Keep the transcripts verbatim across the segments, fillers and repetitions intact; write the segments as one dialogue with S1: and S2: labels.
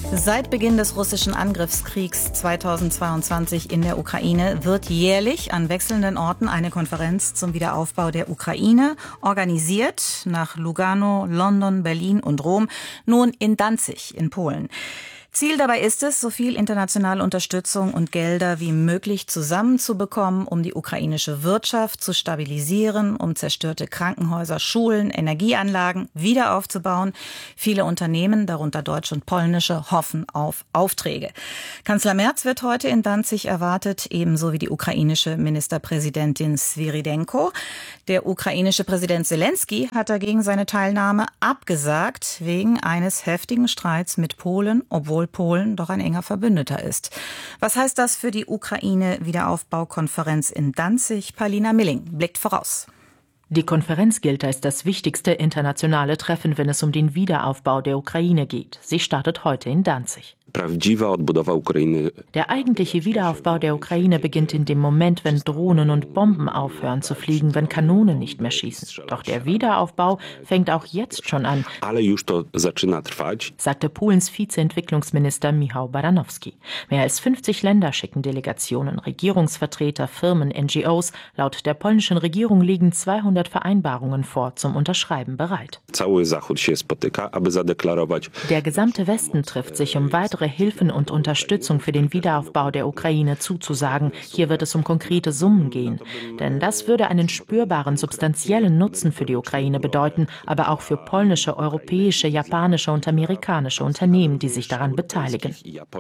S1: Seit Beginn des russischen Angriffskriegs zweitausendzweiundzwanzig in der Ukraine wird jährlich an wechselnden Orten eine Konferenz zum Wiederaufbau der Ukraine organisiert, nach Lugano, London, Berlin und Rom, nun in Danzig in Polen. Ziel dabei ist es, so viel internationale Unterstützung und Gelder wie möglich zusammenzubekommen, um die ukrainische Wirtschaft zu stabilisieren, um zerstörte Krankenhäuser, Schulen, Energieanlagen wieder aufzubauen. Viele Unternehmen, darunter deutsche und polnische, hoffen auf Aufträge. Kanzler Merz wird heute in Danzig erwartet, ebenso wie die ukrainische Ministerpräsidentin Svyrydenko. Der ukrainische Präsident Selenskyj hat dagegen seine Teilnahme abgesagt, wegen eines heftigen Streits mit Polen, obwohl Polen doch ein enger Verbündeter ist. Was heißt das für die Ukraine-Wiederaufbaukonferenz in Danzig? Paulina Milling blickt voraus.
S2: Die Konferenz gilt als das wichtigste internationale Treffen, wenn es um den Wiederaufbau der Ukraine geht. Sie startet heute in Danzig. Der eigentliche Wiederaufbau der Ukraine beginnt in dem Moment, wenn Drohnen und Bomben aufhören zu fliegen, wenn Kanonen nicht mehr schießen. Doch der Wiederaufbau fängt auch jetzt schon an, sagte Polens Vizeentwicklungsminister Michał Baranowski. Mehr als fünfzig Länder schicken Delegationen, Regierungsvertreter, Firmen, N G Os. Laut der polnischen Regierung liegen zweihundert Vereinbarungen vor, zum Unterschreiben bereit. Der gesamte Westen trifft sich, um weitere Hilfen und Unterstützung für den Wiederaufbau der Ukraine zuzusagen. Hier wird es um konkrete Summen gehen. Denn das würde einen spürbaren, substanziellen Nutzen für die Ukraine bedeuten, aber auch für polnische, europäische, japanische und amerikanische Unternehmen, die sich daran beteiligen.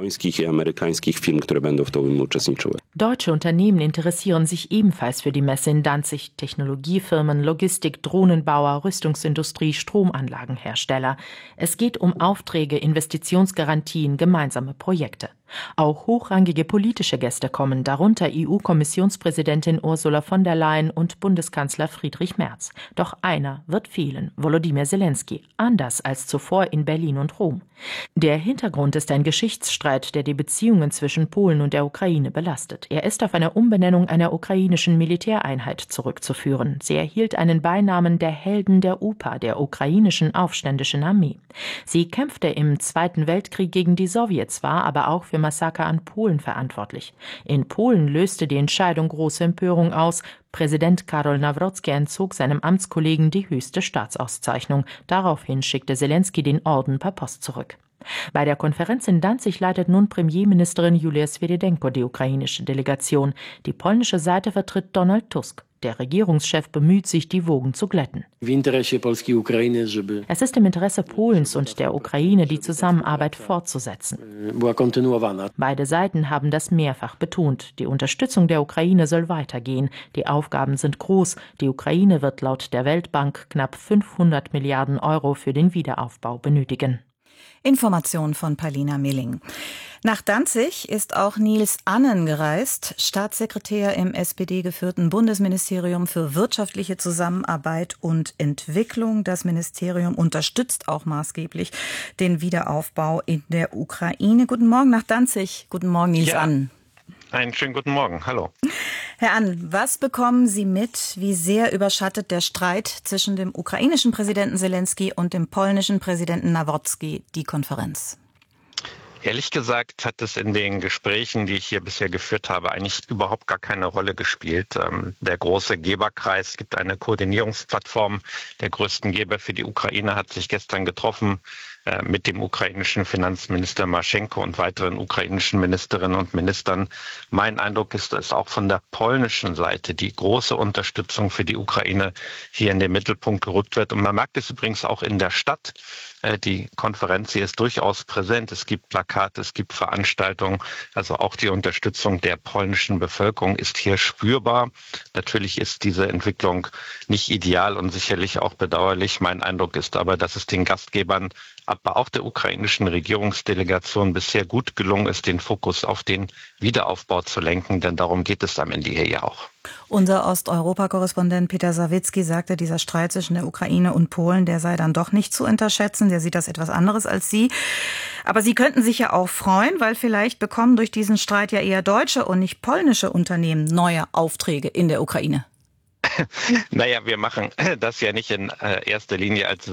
S2: Deutsche Unternehmen interessieren sich ebenfalls für die Messe in Danzig. Technologiefirmen, Logistik, Drohnenbauer, Rüstungsindustrie, Stromanlagenhersteller. Es geht um Aufträge, Investitionsgarantien, gemeinsame Projekte. Auch hochrangige politische Gäste kommen, darunter E U-Kommissionspräsidentin Ursula von der Leyen und Bundeskanzler Friedrich Merz. Doch einer wird fehlen, Volodymyr Selenskyj, anders als zuvor in Berlin und Rom. Der Hintergrund ist ein Geschichtsstreit, der die Beziehungen zwischen Polen und der Ukraine belastet. Er ist auf eine Umbenennung einer ukrainischen Militäreinheit zurückzuführen. Sie erhielt einen Beinamen der Helden der U P A, der ukrainischen aufständischen Armee. Sie kämpfte im Zweiten Weltkrieg gegen die Sowjets, war aber auch für Massaker an Polen verantwortlich. In Polen löste die Entscheidung große Empörung aus. Präsident Karol Nawrocki entzog seinem Amtskollegen die höchste Staatsauszeichnung. Daraufhin schickte Selenskyj den Orden per Post zurück. Bei der Konferenz in Danzig leitet nun Premierministerin Julia Svyrydenko die ukrainische Delegation. Die polnische Seite vertritt Donald Tusk. Der Regierungschef bemüht sich, die Wogen zu glätten. Es ist im Interesse Polens und der Ukraine, die Zusammenarbeit fortzusetzen. Beide Seiten haben das mehrfach betont. Die Unterstützung der Ukraine soll weitergehen. Die Aufgaben sind groß. Die Ukraine wird laut der Weltbank knapp fünfhundert Milliarden Euro für den Wiederaufbau benötigen.
S1: Information von Paulina Milling. Nach Danzig ist auch Nils Annen gereist, Staatssekretär im S P D-geführten Bundesministerium für wirtschaftliche Zusammenarbeit und Entwicklung. Das Ministerium unterstützt auch maßgeblich den Wiederaufbau in der Ukraine. Guten Morgen nach Danzig. Guten Morgen, Nils
S3: ja.
S1: Annen.
S3: Einen schönen guten Morgen. Hallo.
S1: Herr Annen, was bekommen Sie mit? Wie sehr überschattet der Streit zwischen dem ukrainischen Präsidenten Selenskyj und dem polnischen Präsidenten Nawrocki die Konferenz?
S3: Ehrlich gesagt hat es in den Gesprächen, die ich hier bisher geführt habe, eigentlich überhaupt gar keine Rolle gespielt. Der große Geberkreis, es gibt eine Koordinierungsplattform der größten Geber für die Ukraine, hat sich gestern getroffen mit dem ukrainischen Finanzminister Marschenko und weiteren ukrainischen Ministerinnen und Ministern. Mein Eindruck ist, dass auch von der polnischen Seite die große Unterstützung für die Ukraine hier in den Mittelpunkt gerückt wird. Und man merkt es übrigens auch in der Stadt. Die Konferenz hier ist durchaus präsent. Es gibt Plakate, es gibt Veranstaltungen. Also auch die Unterstützung der polnischen Bevölkerung ist hier spürbar. Natürlich ist diese Entwicklung nicht ideal und sicherlich auch bedauerlich. Mein Eindruck ist aber, dass es den Gastgebern, aber auch der ukrainischen Regierungsdelegation bisher gut gelungen ist, den Fokus auf den Wiederaufbau zu lenken. Denn darum geht es am Ende hier ja auch.
S1: Unser Osteuropa-Korrespondent Peter Sawicki sagte, dieser Streit zwischen der Ukraine und Polen, der sei dann doch nicht zu unterschätzen. Der sieht das etwas anderes als Sie. Aber Sie könnten sich ja auch freuen, weil vielleicht bekommen durch diesen Streit ja eher deutsche und nicht polnische Unternehmen neue Aufträge in der Ukraine.
S3: Naja, wir machen das ja nicht in erster Linie als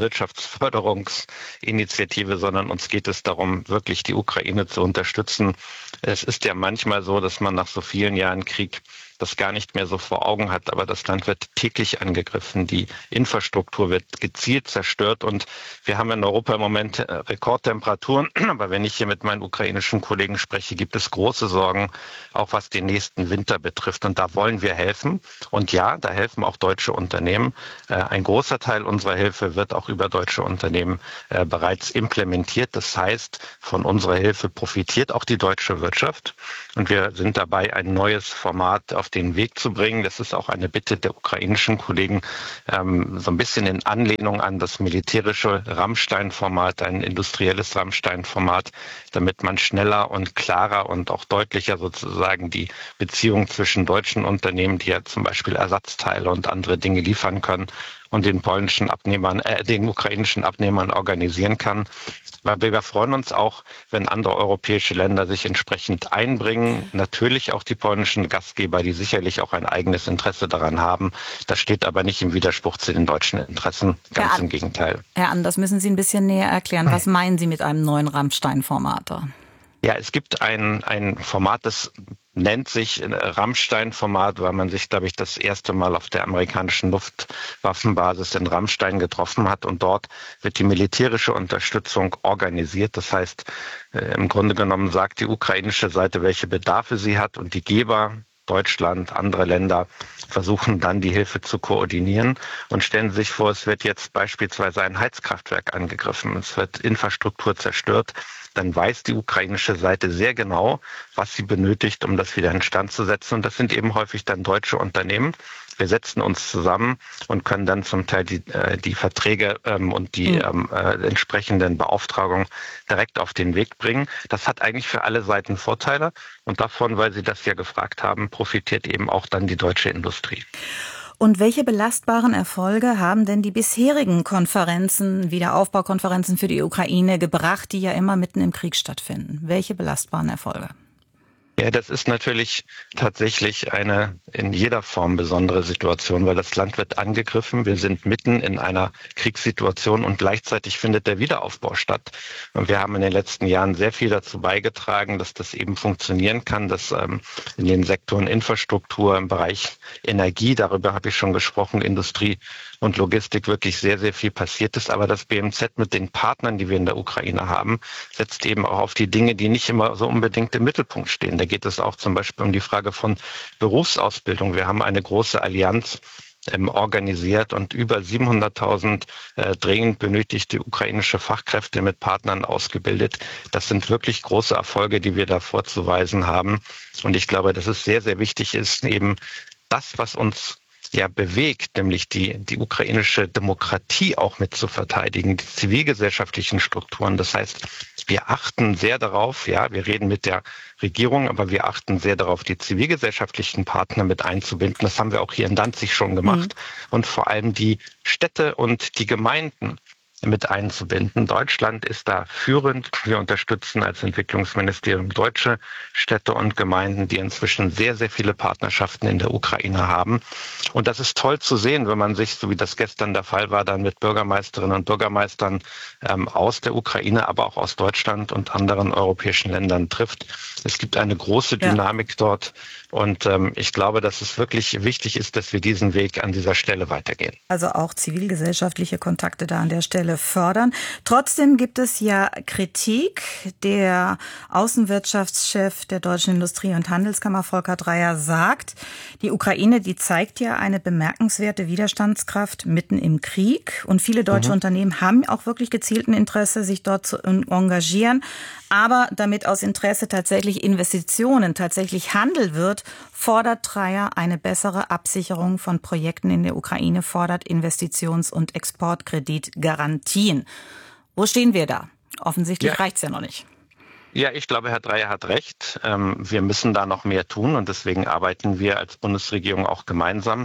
S3: Wirtschaftsförderungsinitiative, sondern uns geht es darum, wirklich die Ukraine zu unterstützen. Es ist ja manchmal so, dass man nach so vielen Jahren Krieg das gar nicht mehr so vor Augen hat, aber das Land wird täglich angegriffen, die Infrastruktur wird gezielt zerstört und wir haben in Europa im Moment Rekordtemperaturen, aber wenn ich hier mit meinen ukrainischen Kollegen spreche, gibt es große Sorgen, auch was den nächsten Winter betrifft und da wollen wir helfen und ja, da helfen auch deutsche Unternehmen. Ein großer Teil unserer Hilfe wird auch über deutsche Unternehmen bereits implementiert, das heißt, von unserer Hilfe profitiert auch die deutsche Wirtschaft und wir sind dabei, ein neues Format auf den Weg zu bringen. Das ist auch eine Bitte der ukrainischen Kollegen, ähm, so ein bisschen in Anlehnung an das militärische Rammstein-Format, ein industrielles Rammstein-Format, damit man schneller und klarer und auch deutlicher sozusagen die Beziehung zwischen deutschen Unternehmen, die ja zum Beispiel Ersatzteile und andere Dinge liefern können, und den polnischen Abnehmern, äh, den ukrainischen Abnehmern organisieren kann. Weil wir freuen uns auch, wenn andere europäische Länder sich entsprechend einbringen. Natürlich auch die polnischen Gastgeber, die sicherlich auch ein eigenes Interesse daran haben. Das steht aber nicht im Widerspruch zu den deutschen Interessen. Ganz
S1: Herr
S3: im Gegenteil.
S1: Herr An, das müssen Sie ein bisschen näher erklären. Was meinen Sie mit einem neuen Rammstein-Format?
S3: Ja, es gibt ein, ein Format, das nennt sich Rammstein-Format, weil man sich, glaube ich, das erste Mal auf der amerikanischen Luftwaffenbasis in Rammstein getroffen hat. Und dort wird die militärische Unterstützung organisiert. Das heißt, äh, im Grunde genommen sagt die ukrainische Seite, welche Bedarfe sie hat. Und die Geber, Deutschland, andere Länder, versuchen dann die Hilfe zu koordinieren und stellen sich vor, es wird jetzt beispielsweise ein Heizkraftwerk angegriffen, es wird Infrastruktur zerstört. Dann weiß die ukrainische Seite sehr genau, was sie benötigt, um das wieder instand zu setzen. Und das sind eben häufig dann deutsche Unternehmen. Wir setzen uns zusammen und können dann zum Teil die, äh, die Verträge ähm, und die ähm, äh, entsprechenden Beauftragungen direkt auf den Weg bringen. Das hat eigentlich für alle Seiten Vorteile. Und davon, weil Sie das ja gefragt haben, profitiert eben auch dann die deutsche Industrie.
S1: Und welche belastbaren Erfolge haben denn die bisherigen Konferenzen, Wiederaufbaukonferenzen für die Ukraine gebracht, die ja immer mitten im Krieg stattfinden? Welche belastbaren Erfolge?
S3: Ja, das ist natürlich tatsächlich eine in jeder Form besondere Situation, weil das Land wird angegriffen. Wir sind mitten in einer Kriegssituation und gleichzeitig findet der Wiederaufbau statt. Und wir haben in den letzten Jahren sehr viel dazu beigetragen, dass das eben funktionieren kann, dass ähm, in den Sektoren Infrastruktur, im Bereich Energie, darüber habe ich schon gesprochen, Industrie und Logistik wirklich sehr, sehr viel passiert ist. Aber das B M Z mit den Partnern, die wir in der Ukraine haben, setzt eben auch auf die Dinge, die nicht immer so unbedingt im Mittelpunkt stehen. Da geht es auch zum Beispiel um die Frage von Berufsausbildung. Wir haben eine große Allianz ähm, organisiert und über siebenhunderttausend äh, dringend benötigte ukrainische Fachkräfte mit Partnern ausgebildet. Das sind wirklich große Erfolge, die wir da vorzuweisen haben. Und ich glaube, dass es sehr, sehr wichtig ist, eben das, was uns ja bewegt, nämlich die, die ukrainische Demokratie auch mit zu verteidigen, die zivilgesellschaftlichen Strukturen. Das heißt, wir achten sehr darauf, ja, wir reden mit der Regierung, aber wir achten sehr darauf, die zivilgesellschaftlichen Partner mit einzubinden. Das haben wir auch hier in Danzig schon gemacht. Mhm. Und vor allem die Städte und die Gemeinden mit einzubinden. Deutschland ist da führend. Wir unterstützen als Entwicklungsministerium deutsche Städte und Gemeinden, die inzwischen sehr, sehr viele Partnerschaften in der Ukraine haben. Und das ist toll zu sehen, wenn man sich, so wie das gestern der Fall war, dann mit Bürgermeisterinnen und Bürgermeistern ähm, aus der Ukraine, aber auch aus Deutschland und anderen europäischen Ländern trifft. Es gibt eine große Dynamik ja. dort. Und ähm, ich glaube, dass es wirklich wichtig ist, dass wir diesen Weg an dieser Stelle weitergehen.
S1: Also auch zivilgesellschaftliche Kontakte da an der Stelle fördern. Trotzdem gibt es ja Kritik. Der Außenwirtschaftschef der Deutschen Industrie- und Handelskammer, Volker Dreyer, sagt, die Ukraine, die zeigt ja eine bemerkenswerte Widerstandskraft mitten im Krieg. Und viele deutsche mhm. Unternehmen haben auch wirklich gezielten Interesse, sich dort zu engagieren. Aber damit aus Interesse tatsächlich Investitionen, tatsächlich Handel wird, fordert Dreyer eine bessere Absicherung von Projekten in der Ukraine, fordert Investitions- und Exportkreditgarantien. Wo stehen wir da? Offensichtlich ja. reicht's ja noch nicht.
S3: Ja, ich glaube, Herr Dreyer hat recht. Wir müssen da noch mehr tun und deswegen arbeiten wir als Bundesregierung auch gemeinsam.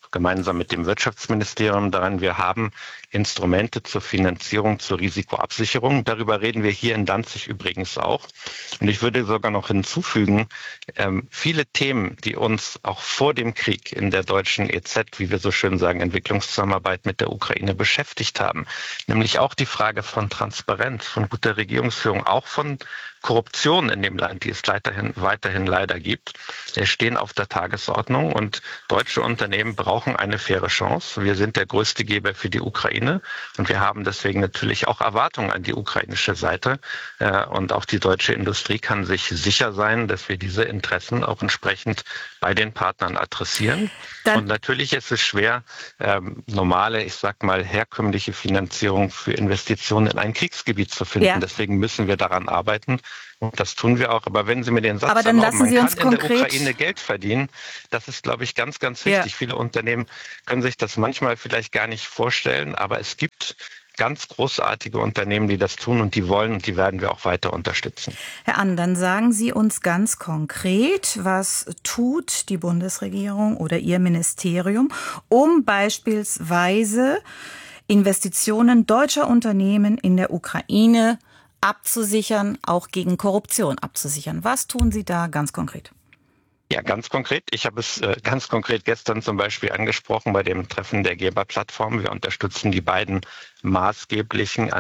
S3: gemeinsam mit dem Wirtschaftsministerium daran. Wir haben Instrumente zur Finanzierung, zur Risikoabsicherung. Darüber reden wir hier in Danzig übrigens auch. Und ich würde sogar noch hinzufügen, ähm, viele Themen, die uns auch vor dem Krieg in der deutschen E Z, wie wir so schön sagen, Entwicklungszusammenarbeit mit der Ukraine beschäftigt haben, nämlich auch die Frage von Transparenz, von guter Regierungsführung, auch von Korruption in dem Land, die es weiterhin, weiterhin leider gibt, stehen auf der Tagesordnung. Und deutsche Unternehmen brauchen eine faire Chance. Wir sind der größte Geber für die Ukraine und wir haben deswegen natürlich auch Erwartungen an die ukrainische Seite. Und auch die deutsche Industrie kann sich sicher sein, dass wir diese Interessen auch entsprechend bei den Partnern adressieren. Dann und natürlich ist es schwer, ähm, normale, ich sag mal, herkömmliche Finanzierung für Investitionen in ein Kriegsgebiet zu finden. Ja. Deswegen müssen wir daran arbeiten. Und das tun wir auch. Aber wenn Sie mir den Satz
S1: Aber dann
S3: erlauben,
S1: lassen Sie
S3: man
S1: uns
S3: kann
S1: konkret
S3: in der Ukraine Geld verdienen, das ist, glaube ich, ganz, ganz wichtig. Ja. Viele Unternehmen können sich das manchmal vielleicht gar nicht vorstellen, aber es gibt ganz großartige Unternehmen, die das tun und die wollen und die werden wir auch weiter unterstützen.
S1: Herr Ann, dann sagen Sie uns ganz konkret, was tut die Bundesregierung oder Ihr Ministerium, um beispielsweise Investitionen deutscher Unternehmen in der Ukraine abzusichern, auch gegen Korruption abzusichern. Was tun Sie da ganz konkret?
S3: Ja, ganz konkret. Ich habe es äh, ganz konkret gestern zum Beispiel angesprochen bei dem Treffen der Geber-Plattform. Wir unterstützen die beiden maßgeblichen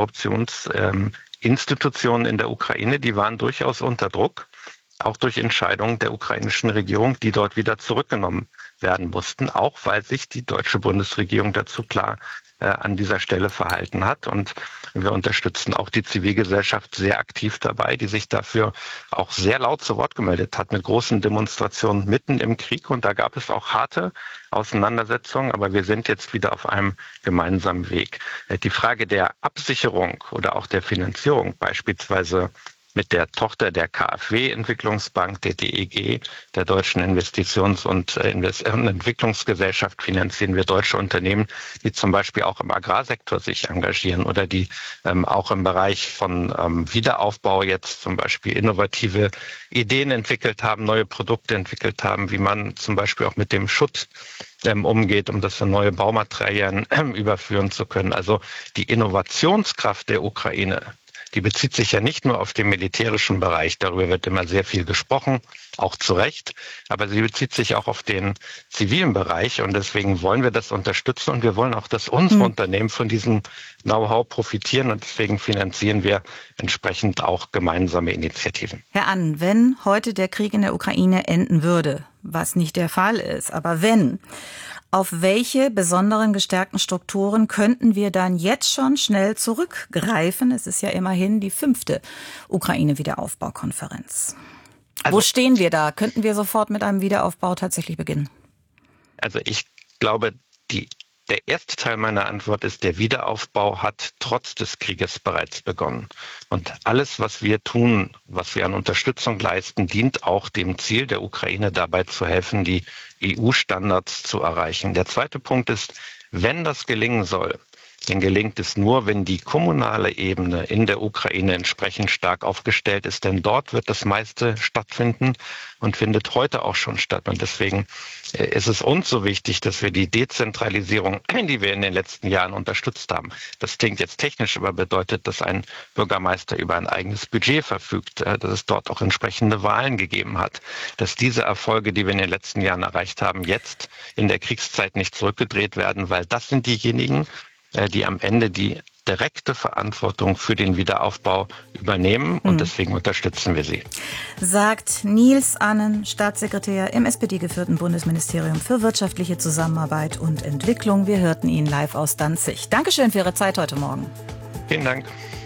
S3: Antikorruptionsinstitutionen ähm, in der Ukraine. Die waren durchaus unter Druck, auch durch Entscheidungen der ukrainischen Regierung, die dort wieder zurückgenommen werden mussten, auch weil sich die deutsche Bundesregierung dazu klar äh, an dieser Stelle verhalten hat. Und wir unterstützen auch die Zivilgesellschaft sehr aktiv dabei, die sich dafür auch sehr laut zu Wort gemeldet hat mit großen Demonstrationen mitten im Krieg. Und da gab es auch harte Auseinandersetzungen, aber wir sind jetzt wieder auf einem gemeinsamen Weg. Die Frage der Absicherung oder auch der Finanzierung, beispielsweise mit der Tochter der KfW-Entwicklungsbank, der D E G, der Deutschen Investitions- und Entwicklungsgesellschaft, finanzieren wir deutsche Unternehmen, die zum Beispiel auch im Agrarsektor sich engagieren oder die ähm, auch im Bereich von ähm, Wiederaufbau jetzt zum Beispiel innovative Ideen entwickelt haben, neue Produkte entwickelt haben, wie man zum Beispiel auch mit dem Schutt ähm, umgeht, um das in neue Baumaterialien ähm, überführen zu können. Also die Innovationskraft der Ukraine, die bezieht sich ja nicht nur auf den militärischen Bereich, darüber wird immer sehr viel gesprochen, auch zu Recht, aber sie bezieht sich auch auf den zivilen Bereich und deswegen wollen wir das unterstützen und wir wollen auch, dass unsere mhm. Unternehmen von diesem Know-how profitieren und deswegen finanzieren wir entsprechend auch gemeinsame Initiativen.
S1: Herr Ann, wenn heute der Krieg in der Ukraine enden würde, was nicht der Fall ist, aber wenn, auf welche besonderen gestärkten Strukturen könnten wir dann jetzt schon schnell zurückgreifen? Es ist ja immerhin die fünfte Ukraine-Wiederaufbaukonferenz. Also, wo stehen wir da? Könnten wir sofort mit einem Wiederaufbau tatsächlich beginnen?
S3: Also ich glaube, die Der erste Teil meiner Antwort ist, der Wiederaufbau hat trotz des Krieges bereits begonnen. Und alles, was wir tun, was wir an Unterstützung leisten, dient auch dem Ziel der Ukraine dabei zu helfen, die E U-Standards zu erreichen. Der zweite Punkt ist, wenn das gelingen soll, dann gelingt es nur, wenn die kommunale Ebene in der Ukraine entsprechend stark aufgestellt ist. Denn dort wird das meiste stattfinden und findet heute auch schon statt. Und deswegen ist es uns so wichtig, dass wir die Dezentralisierung, die wir in den letzten Jahren unterstützt haben, das klingt jetzt technisch, aber bedeutet, dass ein Bürgermeister über ein eigenes Budget verfügt, dass es dort auch entsprechende Wahlen gegeben hat, dass diese Erfolge, die wir in den letzten Jahren erreicht haben, jetzt in der Kriegszeit nicht zurückgedreht werden, weil das sind diejenigen, die am Ende die direkte Verantwortung für den Wiederaufbau übernehmen und deswegen unterstützen wir sie.
S1: Sagt Niels Annen, Staatssekretär im S P D-geführten Bundesministerium für wirtschaftliche Zusammenarbeit und Entwicklung. Wir hörten ihn live aus Danzig. Dankeschön für Ihre Zeit heute Morgen.
S3: Vielen Dank.